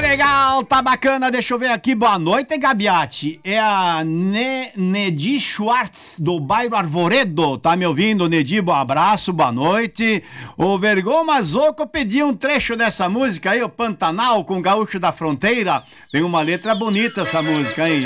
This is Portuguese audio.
legal, tá bacana, deixa eu ver aqui, boa noite, Gabiati, é a Nedi Schwartz, do bairro Arvoredo, tá me ouvindo, Nedi, bom abraço, boa noite. O Vergão Mazoco pediu um trecho dessa música aí, o Pantanal com o Gaúcho da Fronteira, tem uma letra bonita essa música, hein?